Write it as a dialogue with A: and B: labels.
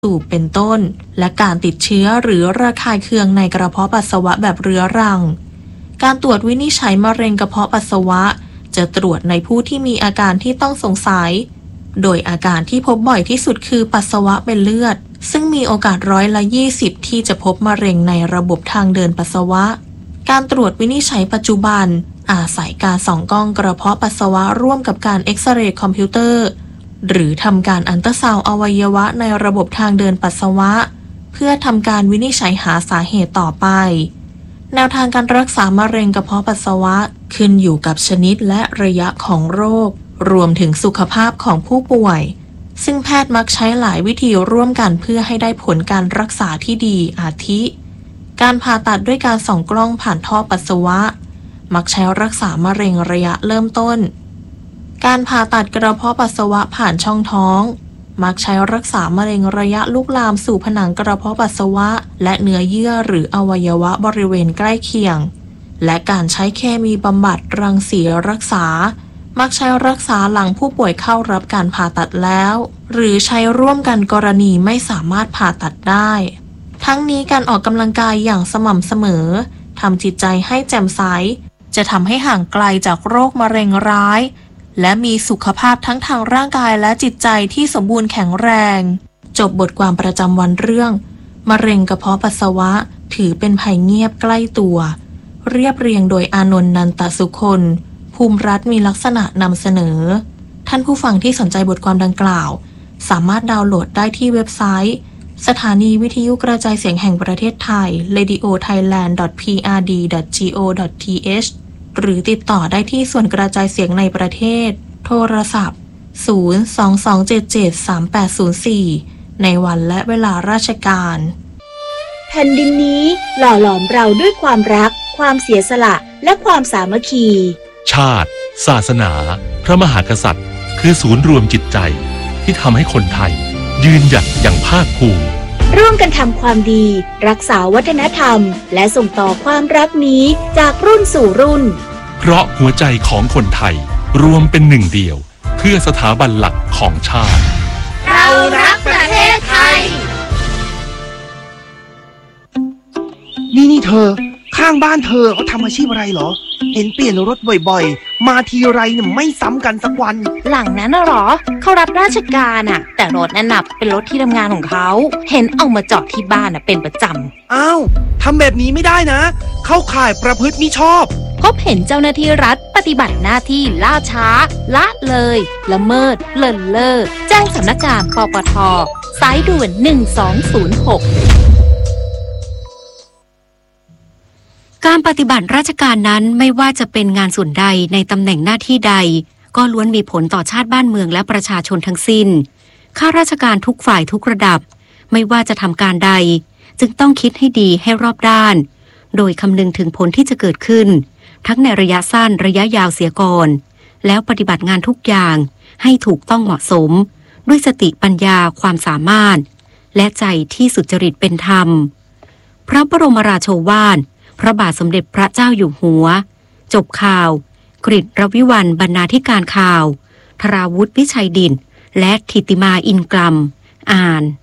A: สูบเป็นต้นและการติดเชื้อหรือระคายเคืองในกระเพาะปัสสาวะแบบเรื้อรังการตรวจวินิจฉัยมะเร็งกระเพาะปัสสาวะจะตรวจในผู้ที่มีอาการที่ต้องสงสัยโดยอาการที่พบบ่อยที่สุดคือปัสสาวะเป็นเลือดซึ่งมีโอกาส20%ที่จะพบมะเร็งในระบบทางเดินปัสสาวะการตรวจวินิจฉัยปัจจุบันอาศัยการส่องกล้องกระเพาะปัสสาวะร่วมกับการเอ็กซเรย์คอมพิวเตอร์หรือทำการอัลตราซาวด์อวัยวะในระบบทางเดินปัสสาวะเพื่อทำการวินิจฉัยหาสาเหตุต่อไปแนวทางการรักษามะเร็งกระเพาะปัสสาวะขึ้นอยู่กับชนิดและระยะของโรครวมถึงสุขภาพของผู้ป่วยซึ่งแพทย์มักใช้หลายวิธีร่วมกันเพื่อให้ได้ผลการรักษาที่ดีอาทิการผ่าตัดด้วยการส่องกล้องผ่านท่อปัสสาวะมักใช้รักษามะเร็งระยะเริ่มต้นการผ่าตัดกระเพาะปัสสาวะผ่านช่องท้องมักใช้รักษามะเร็งระยะลุกลามสู่ผนังกระเพาะปัสสาวะและเนื้อเยื่อหรืออวัยวะบริเวณใกล้เคียงและการใช้เคมีบำบัดรังสีรักษามักใช้รักษาหลังผู้ป่วยเข้ารับการผ่าตัดแล้วหรือใช้ร่วมกันกรณีไม่สามารถผ่าตัดได้ทั้งนี้การออกกำลังกายอย่างสม่ำเสมอทำจิตใจให้แจ่มใสจะทำให้ห่างไกลจากโรคมะเร็งร้ายและมีสุขภาพทั้งทางร่างกายและจิตใจที่สมบูรณ์แข็งแรงจบบทความประจำวันเรื่องมะเร็งกระเพาะปัสสาวะถือเป็นภัยเงียบใกล้ตัวเรียบเรียงโดยอานนท์ นันตสุคนภูมิรัฐมีลักษณะนำเสนอท่านผู้ฟังที่สนใจบทความดังกล่าวสามารถดาวน์โหลดได้ที่เว็บไซต์สถานีวิทยุกระจายเสียงแห่งประเทศไทย radiothailand.prd.go.th หรือติดต่อได้ที่ส่วนกระจายเสียงในประเทศโทรศัพท์022773804ในวันและเวลาราชการ
B: แผ่นดินนี้หล่อหลอมเราด้วยความรักความเสียสละและความสามัคคี
C: ชาติศาสนาพระมหากษัตริย์คือศูนย์รวมจิตใจที่ทำให้คนไทยยืนหยัดอย่างภาคภูมิ
B: ร่วมกันทำความดีรักษาวัฒนธรรมและส่งต่อความรักนี้จากรุ่นสู่รุ่น
C: เพราะหัวใจของคนไทยรวมเป็นหนึ่งเดียวเพื่อสถาบันหลักของชาติ
B: เรารักประเทศไทย
D: นี่เธอข้างบ้านเธอเขาทำอาชีพอะไรเหรอเห็นเปลี่ยนรถบ่อยๆมาทีไรเนี่ยไม่ซ้ำกันสักวัน
E: หลังนั้นน่ะหรอเขารับราชการอ่ะแต่รถนั่นน่ะเป็นรถที่ทำงานของเขาเห็นเอามาจอดที่บ้านอ่ะเป็นประจ
D: ำอ้าวทำแบบนี้ไม่ได้นะเข้าข่ายประพฤติมิชอบ
E: พบเห็นเจ้าหน้าที่รัฐปฏิบัติหน้าที่ล่าช้าละเลยละเมิดเลินเล่อแจ้งสำนักงานปปท.สายด่วน1206
F: การปฏิบัติราชการนั้นไม่ว่าจะเป็นงานส่วนใดในตำแหน่งหน้าที่ใดก็ล้วนมีผลต่อชาติบ้านเมืองและประชาชนทั้งสิ้นข้าราชการทุกฝ่ายทุกระดับไม่ว่าจะทำการใดจึงต้องคิดให้ดีให้รอบด้านโดยคำนึงถึงผลที่จะเกิดขึ้นทั้งในระยะสั้นระยะยาวเสียก่อนแล้วปฏิบัติงานทุกอย่างให้ถูกต้องเหมาะสมด้วยสติปัญญาความสามารถและใจที่สุจริตเป็นธรรมพระบรมราโชวาทพระบาทสมเด็จพระเจ้าอยู่หัวจบข่าวกฤษรวิวรรณบรรณาธิการข่าวธราวุฒิวิชัยดิษฐ์และธิติมาอินกลัมอ่าน